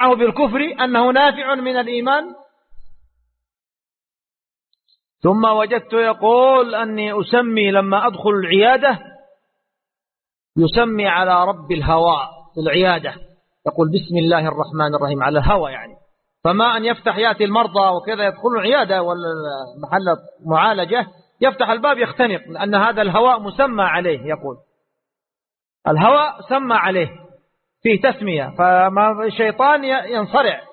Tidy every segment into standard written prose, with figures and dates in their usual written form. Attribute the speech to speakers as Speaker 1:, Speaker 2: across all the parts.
Speaker 1: بالكفر أنه نافع من الإيمان. ثم وجدت يقول أني أسمي لما أدخل العيادة يسمي على رب الهواء في العيادة، يقول بسم الله الرحمن الرحيم على الهواء يعني. فما أن يفتح يأتي المرضى وكذا يدخلون العيادة ولا محل معالجة يفتح الباب يختنق، لأن هذا الهواء مسمى عليه، يقول الهواء سمى عليه فيه تسمية، فما الشيطان ينصرع.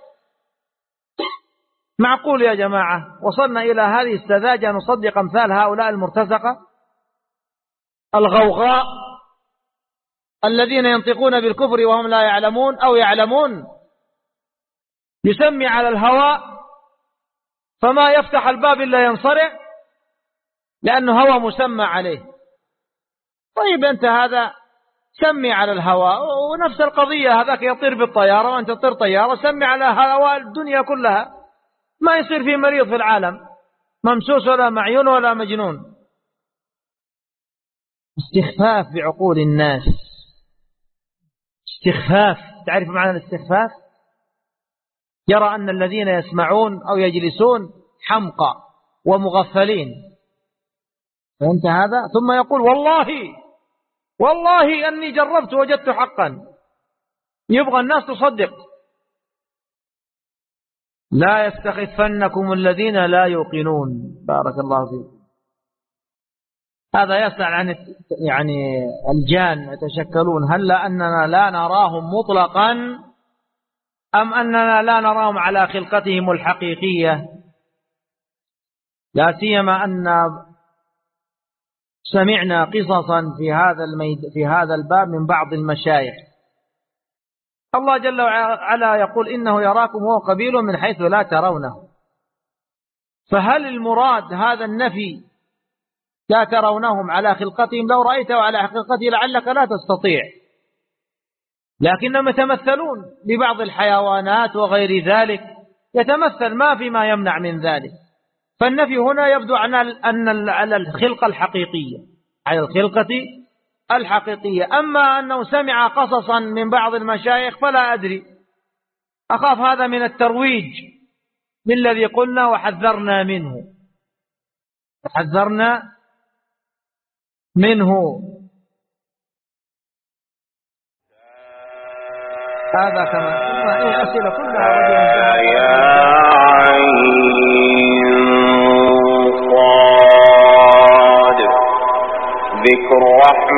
Speaker 1: معقول يا جماعة وصلنا إلى هذه السذاجة نصدق أمثال هؤلاء المرتزقة الغوغاء الذين ينطقون بالكفر وهم لا يعلمون أو يعلمون؟ يسمي على الهواء فما يفتح الباب إلا ينصرع لأنه هوى مسمى عليه. طيب أنت هذا سمي على الهواء، ونفس القضية هذاك يطير بالطيارة وأنت تطير طيارة، سمي على هواء الدنيا كلها، ما يصير في مريض في العالم ممسوس ولا معيون ولا مجنون. استخفاف بعقول الناس، استخفاف. تعرف معنى الاستخفاف؟ يرى أن الذين يسمعون أو يجلسون حمقى ومغفلين، فهمت هذا؟ ثم يقول والله أني جربت وجدت حقا، يبغى الناس تصدق. لا يستخفنكم الذين لا يوقنون. بارك الله فيكم. هذا يسأل عن يعني الجان يتشكلون، هل أننا لا نراهم مطلقا أم أننا لا نراهم على خلقتهم الحقيقية؟ لا سيما أن سمعنا قصصا في هذا الباب من بعض المشايخ. الله جل وعلا يقول إنه يراكم هو قبيل من حيث لا ترونه. فهل المراد هذا النفي لا ترونهم على خلقتهم؟ لو رأيته على حقيقته لعلك لا تستطيع، لكنهم يتمثلون ببعض الحيوانات وغير ذلك، يتمثل ما فيما يمنع من ذلك. فالنفي هنا يبدو على الخلقة الحقيقية، على الخلقة الحقيقية. أما أنه سمع قصصا من بعض المشايخ فلا أدري، أخاف هذا من الترويج بالذي قلنا وحذرنا منه. هذا كما قلنا أسئلة كلها
Speaker 2: ذكر رحمة